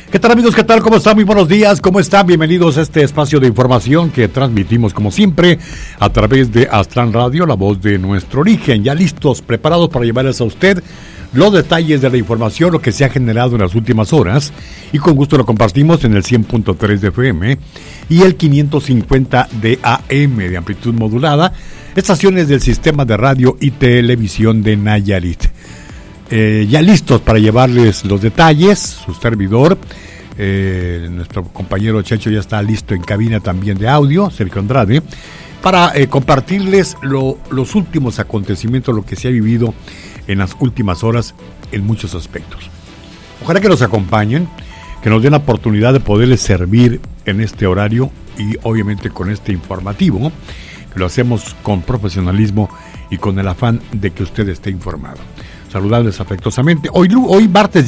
¿Qué tal, amigos? ¿Qué tal? ¿Cómo están? Muy buenos días. ¿Cómo están? Bienvenidos a este espacio de información que transmitimos como siempre a través de Aztlán Radio, la voz de nuestro origen. Ya listos, preparados para llevarles a usted los detalles de la información, lo que se ha generado en las últimas horas, y con gusto lo compartimos en el 100.3 de FM y el 550 de AM de amplitud modulada, estaciones del sistema de radio y televisión de Nayarit. Ya listos para llevarles los detalles, su servidor, nuestro compañero Checho ya está listo en cabina también de audio, Sergio Andrade, para compartirles los últimos acontecimientos, lo que se ha vivido en las últimas horas en muchos aspectos. Ojalá que nos acompañen, que nos den la oportunidad de poderles servir en este horario y obviamente con este informativo, que lo hacemos con profesionalismo y con el afán de que usted esté informado. Saludarles afectuosamente. Hoy martes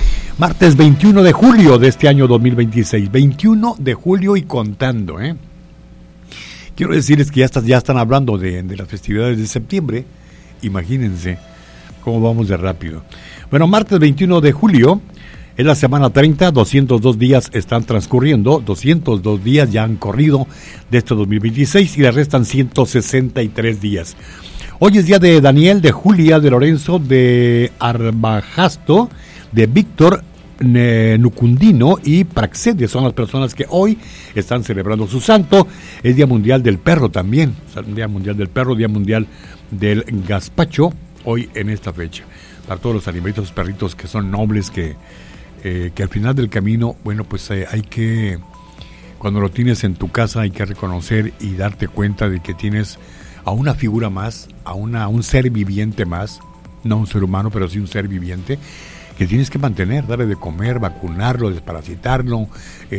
21 de julio de este año 2026. 21 de julio y contando, Quiero decirles que ya están hablando de las festividades de septiembre. Imagínense cómo vamos de rápido. Bueno, martes 21 de julio es la semana 30, 202 días están transcurriendo, 202 días ya han corrido de este 2026 y le restan 163 días. Hoy es día de Daniel, de Julia, de Lorenzo, de Arbajasto, de Víctor, Nucundino y Praxedes. Son las personas que hoy están celebrando su santo. Es Día Mundial del Perro también. Día Mundial del Perro, Día Mundial del Gazpacho, hoy en esta fecha. Para todos los animalitos, perritos que son nobles, que al final del camino, bueno, pues hay que, cuando lo tienes en tu casa, hay que reconocer y darte cuenta de que tienes a una figura más, a un ser viviente más, no un ser humano, pero sí un ser viviente, que tienes que mantener, darle de comer, vacunarlo, desparasitarlo,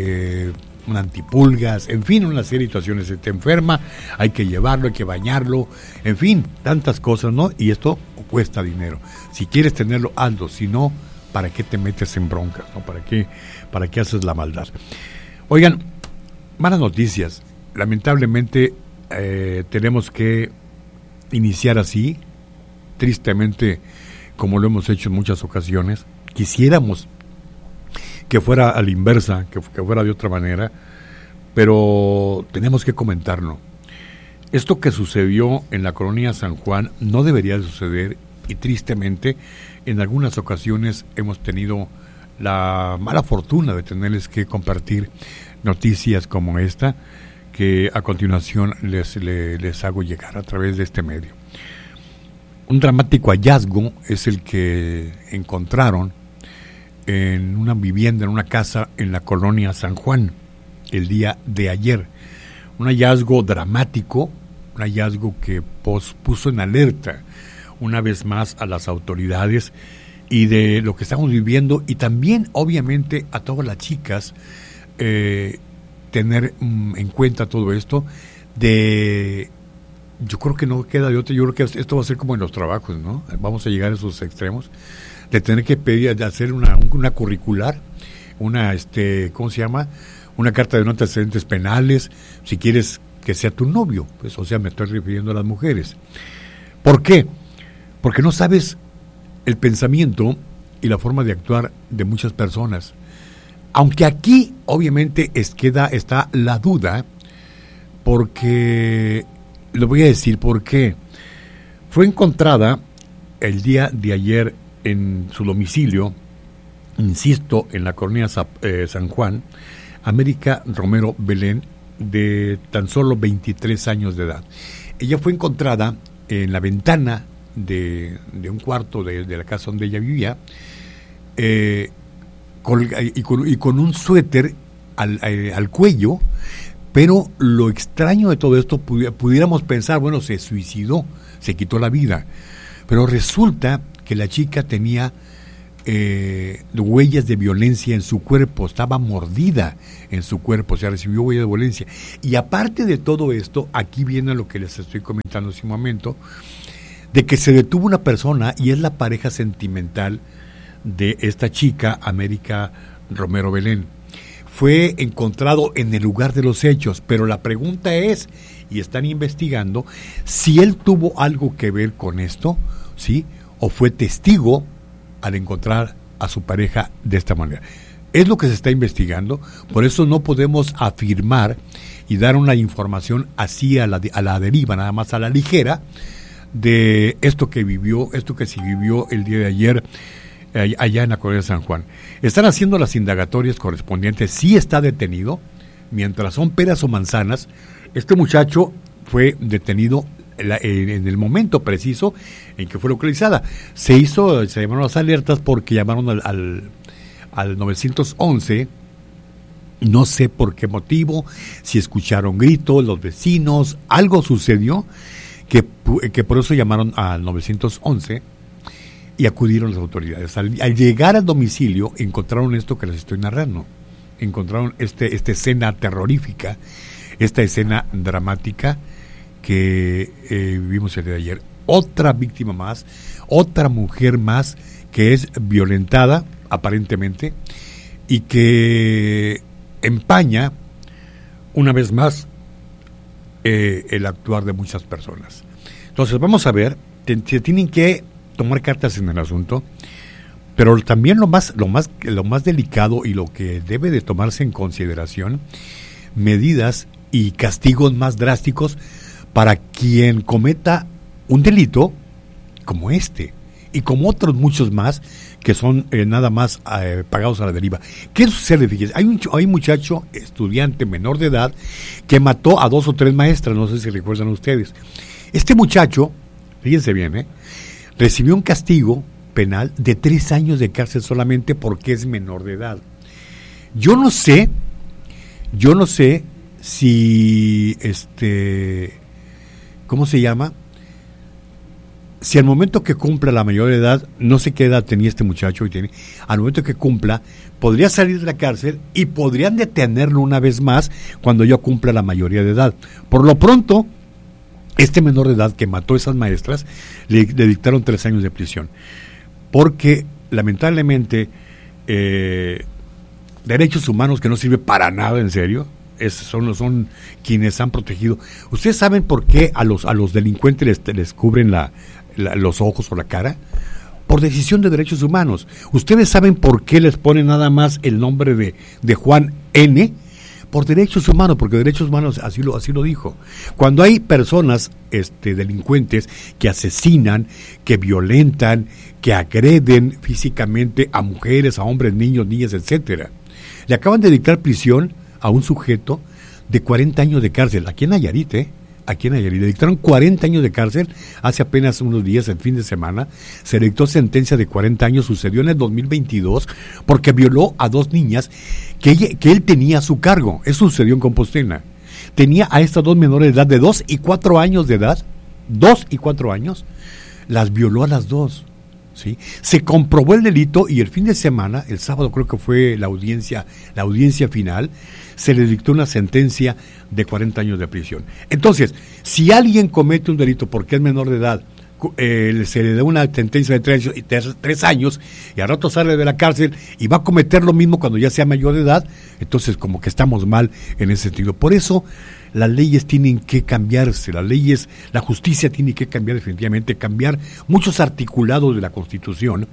antipulgas, en fin, una serie de situaciones. Se te enferma, hay que llevarlo, hay que bañarlo, en fin, tantas cosas, ¿no? Y esto cuesta dinero. Si quieres tenerlo, hazlo, si no, ¿para qué te metes en broncas, no? ¿Para qué haces la maldad? Oigan, malas noticias. Lamentablemente, tenemos que iniciar así, tristemente, como lo hemos hecho en muchas ocasiones. Quisiéramos que fuera a la inversa, que fuera de otra manera, pero tenemos que comentarlo. Esto que sucedió en la colonia San Juan no debería de suceder, y tristemente en algunas ocasiones hemos tenido la mala fortuna de tenerles que compartir noticias como esta, que a continuación les hago llegar a través de este medio. Un dramático hallazgo es el que encontraron en una vivienda, en una casa en la colonia San Juan, el día de ayer. Un hallazgo dramático, un hallazgo que puso en alerta una vez más a las autoridades y de lo que estamos viviendo, y también obviamente a todas las chicas, tener en cuenta todo esto. Yo creo que no queda de otra. Yo creo que esto va a ser como en los trabajos, ¿no? Vamos a llegar a esos extremos de tener que pedir, de hacer una curricular, ¿cómo se llama? Una carta de no antecedentes penales, si quieres que sea tu novio, pues, o sea, me estoy refiriendo a las mujeres. ¿Por qué? Porque no sabes el pensamiento y la forma de actuar de muchas personas. Aunque aquí obviamente está la duda, porque lo voy a decir por qué. Fue encontrada el día de ayer en su domicilio, insisto, en la colonia San Juan, América Romero Belén, de tan solo 23 años de edad. Ella fue encontrada en la ventana de un cuarto de la casa donde ella vivía, con un suéter al cuello, pero lo extraño de todo esto, pudiéramos pensar, bueno, se suicidó, se quitó la vida, pero resulta que la chica tenía huellas de violencia en su cuerpo, estaba mordida en su cuerpo, o sea, recibió huellas de violencia. Y aparte de todo esto, aquí viene lo que les estoy comentando hace un momento, de que se detuvo una persona, y es la pareja sentimental de esta chica, América Romero Belén. Fue encontrado en el lugar de los hechos, pero la pregunta es, y están investigando, si él tuvo algo que ver con esto, ¿sí? O fue testigo al encontrar a su pareja de esta manera. Es lo que se está investigando, por eso no podemos afirmar y dar una información así a la deriva, nada más a la ligera, de esto que se vivió el día de ayer allá en la colonia de San Juan. Están haciendo las indagatorias correspondientes, sí está detenido, mientras son peras o manzanas. Este muchacho fue detenido en el momento preciso en que fue localizada. Se llamaron las alertas porque llamaron al 911, no sé por qué motivo, si escucharon gritos, los vecinos, algo sucedió que por eso llamaron al 911 y acudieron las autoridades. Al llegar al domicilio encontraron esto que les estoy narrando, encontraron esta escena terrorífica, esta escena dramática que vivimos el día de ayer. Otra víctima más, otra mujer más que es violentada aparentemente y que empaña una vez más el actuar de muchas personas. Entonces vamos a ver, tienen que tomar cartas en el asunto, pero también lo más delicado y lo que debe de tomarse en consideración, medidas y castigos más drásticos para quien cometa un delito como este y como otros muchos más que son nada más pagados a la deriva. ¿Qué sucede? Fíjense, hay un muchacho, estudiante menor de edad, que mató a 2 o 3 maestras, no sé si recuerdan ustedes. Este muchacho, fíjense bien, recibió un castigo penal de 3 años de cárcel solamente porque es menor de edad. Yo no sé si ¿cómo se llama? Si al momento que cumpla la mayor edad, no sé qué edad tenía este muchacho y tiene, al momento que cumpla, podría salir de la cárcel y podrían detenerlo una vez más cuando ya cumpla la mayoría de edad. Por lo pronto, este menor de edad que mató a esas maestras, le dictaron 3 años de prisión. Porque, lamentablemente, derechos humanos que no sirve para nada, en serio, son quienes han protegido. ¿Ustedes saben por qué a los delincuentes les cubren los ojos o la cara? Por decisión de derechos humanos. ¿Ustedes saben por qué les ponen nada más el nombre de Juan N? Por derechos humanos, porque derechos humanos así lo dijo. Cuando hay personas delincuentes que asesinan, que violentan, que agreden físicamente a mujeres, a hombres, niños, niñas, etcétera, le acaban de dictar prisión a un sujeto de 40 años de cárcel, aquí en Nayarit, le dictaron 40 años de cárcel hace apenas unos días, el fin de semana, se dictó sentencia de 40 años, sucedió en el 2022, porque violó a 2 niñas que él tenía a su cargo. Eso sucedió en Compostela. Tenía a estas 2 menores de edad de 2 y 4 años de edad, 2 y 4 años, las violó a las 2. ¿Sí? Se comprobó el delito y el fin de semana, el sábado creo que fue la audiencia final, se le dictó una sentencia de 40 años de prisión. Entonces, si alguien comete un delito porque es menor de edad, se le da una sentencia de 3 años y al rato sale de la cárcel y va a cometer lo mismo cuando ya sea mayor de edad, entonces como que estamos mal en ese sentido. Por eso las leyes tienen que cambiarse, la justicia tiene que cambiar definitivamente, cambiar muchos articulados de la Constitución,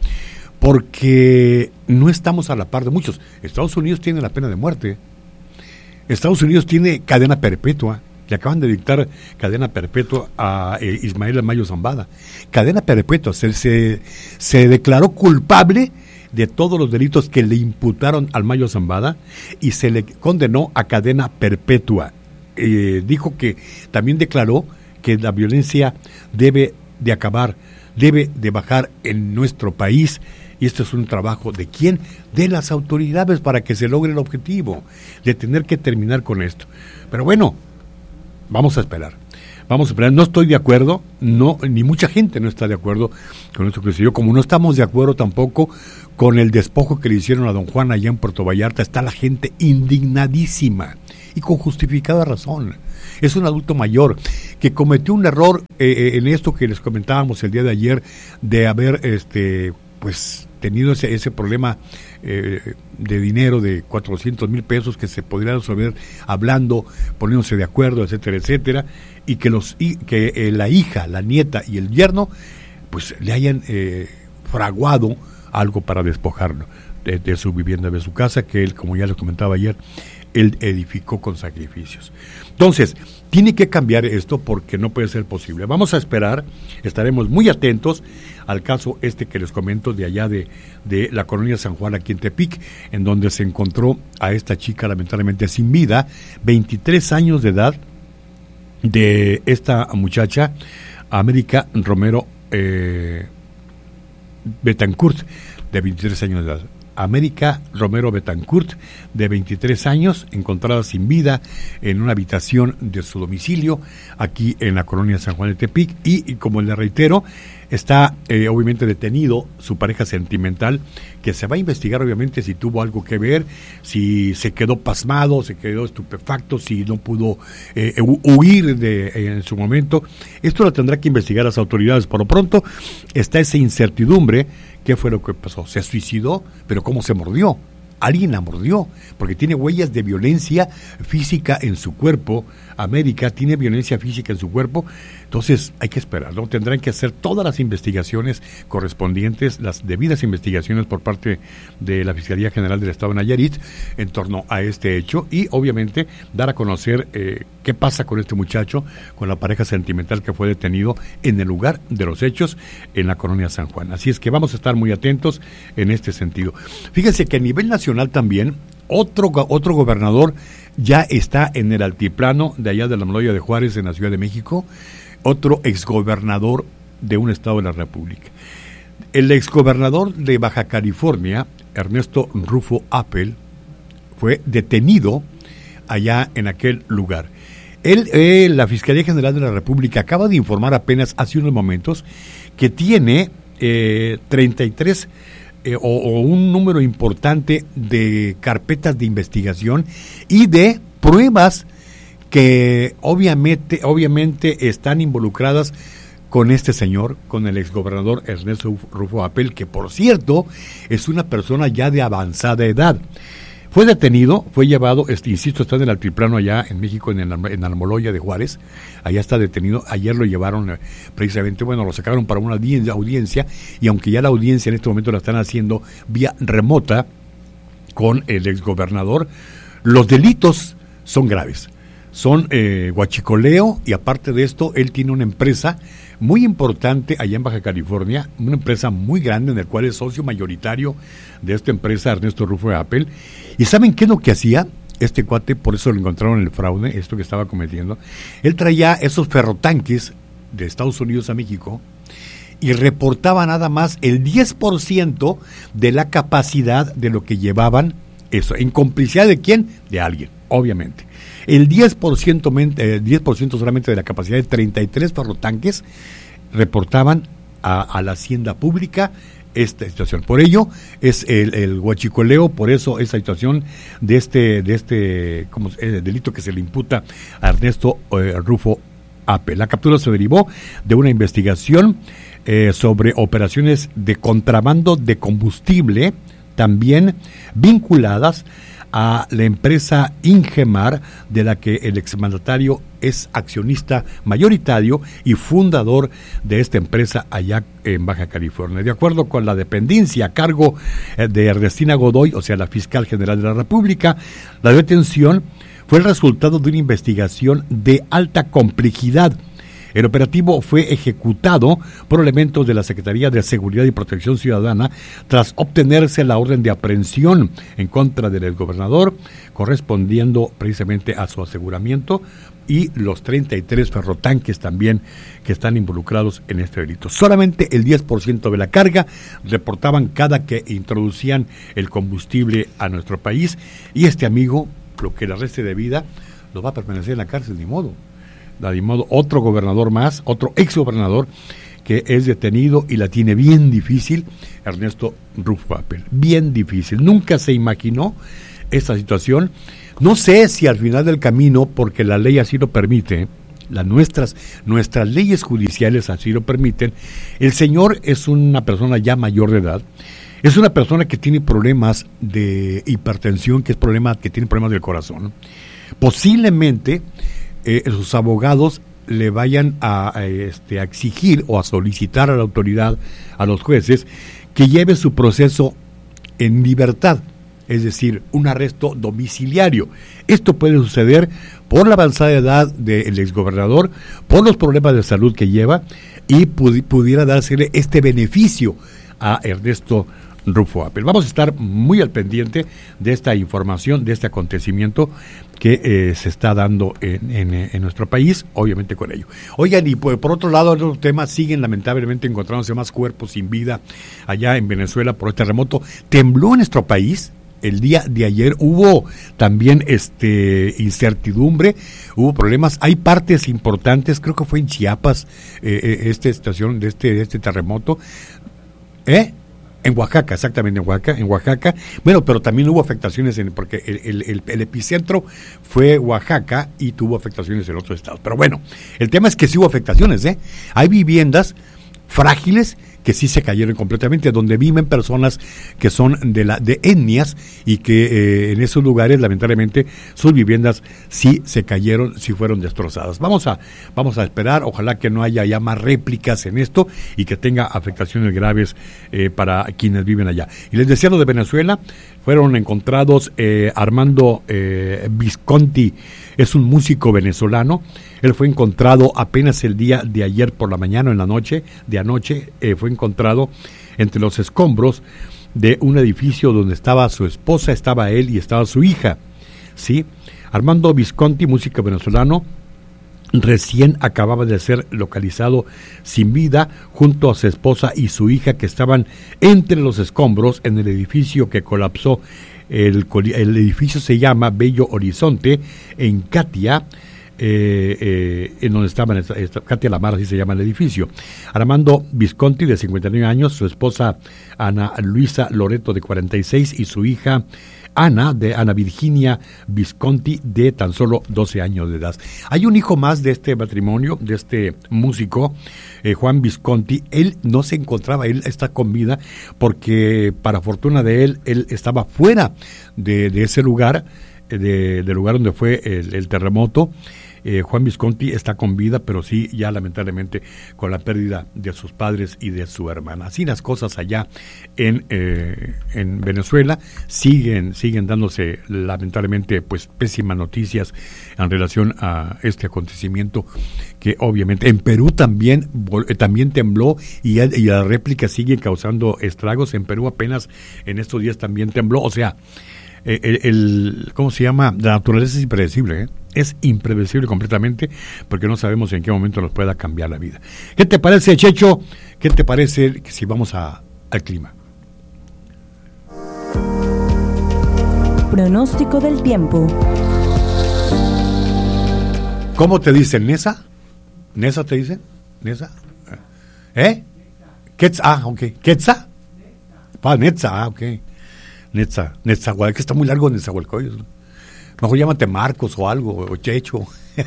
porque no estamos a la par de muchos. Estados Unidos tiene la pena de muerte, Estados Unidos tiene cadena perpetua, le acaban de dictar cadena perpetua a Ismael Mayo Zambada, cadena perpetua, se declaró culpable de todos los delitos que le imputaron al Mayo Zambada y se le condenó a cadena perpetua. Dijo que también declaró que la violencia debe de acabar, debe de bajar en nuestro país, y esto es un trabajo ¿de quién? De las autoridades para que se logre el objetivo de tener que terminar con esto. Pero bueno, vamos a esperar. No estoy de acuerdo, ni mucha gente no está de acuerdo con esto que se dio, como no estamos de acuerdo tampoco con el despojo que le hicieron a don Juan allá en Puerto Vallarta. Está la gente indignadísima y con justificada razón. Es un adulto mayor que cometió un error en esto que les comentábamos el día de ayer, de haber tenido ese problema de dinero de 400,000 pesos que se podría resolver hablando, poniéndose de acuerdo, etcétera, etcétera, y que la hija, la nieta y el yerno pues le hayan fraguado algo para despojarlo. de su vivienda, de su casa, que él, como ya les comentaba ayer, él edificó con sacrificios. Entonces, tiene que cambiar esto porque no puede ser posible. Vamos a esperar, estaremos muy atentos al caso que les comento de allá de la colonia San Juan aquí en Tepic, en donde se encontró a esta chica lamentablemente sin vida, 23 años de edad, de esta muchacha, América Romero Betancourt, de 23 años de edad. América Romero Betancourt, de 23 años, encontrada sin vida en una habitación de su domicilio aquí en la colonia San Juan de Tepic, y como le reitero, está obviamente detenido su pareja sentimental, que se va a investigar obviamente si tuvo algo que ver, si se quedó pasmado, se quedó estupefacto, si no pudo huir en su momento. Esto lo tendrá que investigar las autoridades. Por lo pronto está esa incertidumbre. ¿Qué fue lo que pasó? ¿Se suicidó? ¿Pero cómo se mordió? Alguien la mordió, porque tiene huellas de violencia física en su cuerpo. América tiene violencia física en su cuerpo. Entonces hay que esperar, ¿no? Tendrán que hacer todas las investigaciones correspondientes, las debidas investigaciones por parte de la Fiscalía General del Estado de Nayarit en torno a este hecho, y obviamente dar a conocer qué pasa con este muchacho, con la pareja sentimental que fue detenido en el lugar de los hechos en la colonia San Juan. Así es que vamos a estar muy atentos en este sentido. Fíjense que a nivel nacional también otro gobernador ya está en el altiplano de allá de la Moloya de Juárez, en la Ciudad de México, otro exgobernador de un estado de la República. El exgobernador de Baja California, Ernesto Rufo Appel, fue detenido allá en aquel lugar. La Fiscalía General de la República acaba de informar apenas hace unos momentos que tiene 33 o un número importante de carpetas de investigación y de pruebas que obviamente están involucradas con este señor, con el exgobernador Ernesto Rufo Appel, que por cierto es una persona ya de avanzada edad. Fue detenido, fue llevado, insisto, está en el altiplano allá en México, en Almoloya de Juárez, allá está detenido. Ayer lo llevaron precisamente, lo sacaron para una audiencia, y aunque ya la audiencia en este momento la están haciendo vía remota con el exgobernador, los delitos son graves. Son huachicoleo, y aparte de esto, él tiene una empresa muy importante allá en Baja California, una empresa muy grande en la cual es socio mayoritario de esta empresa, Ernesto Rufo Appel. ¿Y saben qué es lo que hacía este cuate? Por eso lo encontraron en el fraude, esto que estaba cometiendo. Él traía esos ferrotanques de Estados Unidos a México y reportaba nada más el 10% de la capacidad de lo que llevaban, eso, ¿en complicidad de quién? De alguien, obviamente. El 10% solamente de la capacidad de 33 ferrotanques reportaban a la hacienda pública esta situación. Por ello es el huachicoleo, por eso esa situación de este delito que se le imputa a Ernesto Rufo Appel. La captura se derivó de una investigación sobre operaciones de contrabando de combustible, también vinculadas a la empresa Ingemar, de la que el exmandatario es accionista mayoritario y fundador de esta empresa allá en Baja California. De acuerdo con la dependencia a cargo de Ernestina Godoy, o sea, la fiscal general de la República, la detención fue el resultado de una investigación de alta complejidad. El operativo fue ejecutado por elementos de la Secretaría de Seguridad y Protección Ciudadana tras obtenerse la orden de aprehensión en contra del exgobernador, correspondiendo precisamente a su aseguramiento, y los 33 ferrotanques también que están involucrados en este delito. Solamente el 10% de la carga reportaban cada que introducían el combustible a nuestro país, y este amigo, lo que le reste de vida, lo va a permanecer en la cárcel, ni modo. De modo, otro gobernador más, otro exgobernador que es detenido y la tiene bien difícil, Ernesto Rufo Appel, bien difícil. Nunca se imaginó esta situación. No sé si al final del camino, porque la ley así lo permite, nuestras leyes judiciales así lo permiten, el señor es una persona ya mayor de edad, es una persona que tiene problemas de hipertensión, que tiene problemas del corazón. Posiblemente sus abogados le vayan a exigir o a solicitar a la autoridad, a los jueces, que lleve su proceso en libertad, es decir, un arresto domiciliario. Esto puede suceder por la avanzada edad del exgobernador, por los problemas de salud que lleva, y pudiera dársele este beneficio a Ernesto Rufo Appel. Vamos a estar muy al pendiente de esta información, de este acontecimiento que se está dando en nuestro país, obviamente con ello. Oigan, y por otro lado, en otro tema, siguen lamentablemente encontrándose más cuerpos sin vida allá en Venezuela por el terremoto. Tembló en nuestro país. El día de ayer hubo también incertidumbre, hubo problemas, hay partes importantes, creo que fue en Chiapas, esta estación de este terremoto, en Oaxaca, exactamente, en Oaxaca. Bueno, pero también hubo afectaciones porque el epicentro fue Oaxaca y tuvo afectaciones en otros estados. Pero bueno, el tema es que sí hubo afectaciones, Hay viviendas frágiles que sí se cayeron completamente, donde viven personas que son de etnias y que en esos lugares lamentablemente sus viviendas sí se cayeron, sí fueron destrozadas. Vamos a esperar, ojalá que no haya ya más réplicas en esto y que tenga afectaciones graves para quienes viven allá. Y les decía lo de Venezuela, fueron encontrados Armando Visconti, es un músico venezolano. Él fue encontrado apenas el día de ayer por la mañana, en la noche, fue encontrado entre los escombros de un edificio donde estaba su esposa, estaba él y estaba su hija, ¿sí? Armando Visconti, músico venezolano, recién acababa de ser localizado sin vida junto a su esposa y su hija, que estaban entre los escombros en el edificio que colapsó. El edificio se llama Bello Horizonte, en Catia, en donde estaban, Katia Lamar, así se llama el edificio. Armando Visconti, de 59 años, su esposa Ana Luisa Loreto, de 46, y su hija Ana Virginia Visconti, de tan solo 12 años de edad. Hay un hijo más de este matrimonio, de este músico, Juan Visconti. Él no se encontraba, él está con vida, porque para fortuna de él estaba fuera de ese lugar, del lugar donde fue el terremoto. Juan Visconti está con vida, pero sí ya lamentablemente con la pérdida de sus padres y de su hermana. Así las cosas allá en Venezuela, siguen dándose lamentablemente pues pésimas noticias en relación a este acontecimiento, que obviamente en Perú también tembló y las réplicas siguen causando estragos. En Perú apenas en estos días también tembló, o sea, ¿cómo se llama? La naturaleza es impredecible, es impredecible completamente, porque no sabemos en qué momento nos pueda cambiar la vida. ¿Qué te parece, Checho? ¿Qué te parece si vamos al clima? Pronóstico del tiempo. ¿Cómo te dicen? ¿Nesa? ¿Nesa te dicen? ¿Nesa? Quetzá, ok. ¿Quetzá? Netza, ok. Netzahualcóyotl, que está muy largo Netzahualcóyotl. Mejor llámate Marcos o algo, o Checho.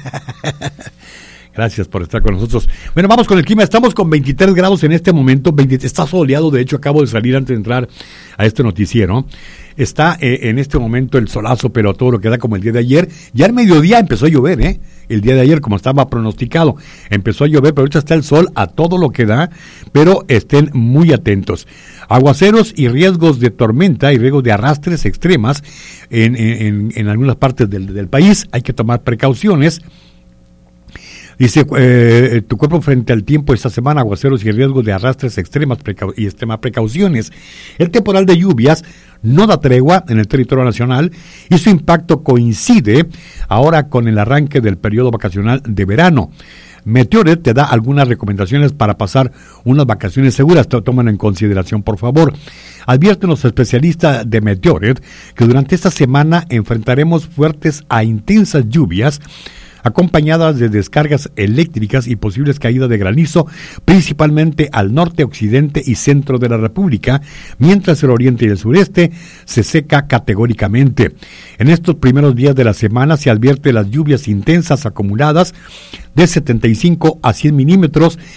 Gracias por estar con nosotros. Bueno, vamos con el clima. Estamos con 23 grados en este momento. Está soleado, de hecho, acabo de salir antes de entrar a este noticiero. Está en este momento el solazo, pero todo lo que da como el día de ayer. Ya al mediodía empezó a llover, el día de ayer, como estaba pronosticado. Empezó a llover, pero ahorita está el sol a todo lo que da, pero estén muy atentos. Aguaceros y riesgos de tormenta y riesgos de arrastres extremas en algunas partes del país. Hay que tomar precauciones. Dice, tu cuerpo frente al tiempo esta semana, aguaceros y riesgos de arrastres extremas y extremas precauciones. El temporal de lluvias no da tregua en el territorio nacional y su impacto coincide ahora con el arranque del periodo vacacional de verano. Meteoret te da algunas recomendaciones para pasar unas vacaciones seguras. Toman en consideración, por favor. Advierten los especialistas de Meteoret que durante esta semana enfrentaremos fuertes a intensas lluvias acompañadas de descargas eléctricas y posibles caídas de granizo, principalmente al norte, occidente y centro de la República, mientras el oriente y el sureste se seca categóricamente. En estos primeros días de la semana se advierte las lluvias intensas acumuladas de 75 a 100 milímetros